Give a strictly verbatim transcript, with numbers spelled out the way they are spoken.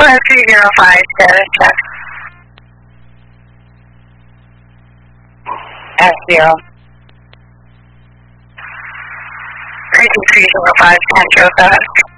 five three zero five, status check. S zero. three three zero five, Centro, status.